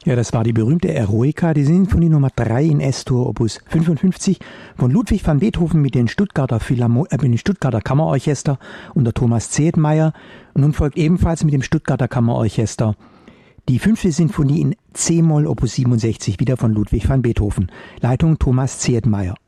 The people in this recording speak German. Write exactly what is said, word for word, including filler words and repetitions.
Ja, das war die berühmte Eroica, die Sinfonie Nummer drei in S-Dur, Opus fünfundfünfzig von Ludwig van Beethoven mit den Stuttgarter, Philharmo äh, mit dem Stuttgarter Kammerorchester unter Thomas Zedmeier. Und nun folgt ebenfalls mit dem Stuttgarter Kammerorchester die fünfte Sinfonie in C-Moll, Opus siebenundsechzig, wieder von Ludwig van Beethoven. Leitung Thomas Zedmeier.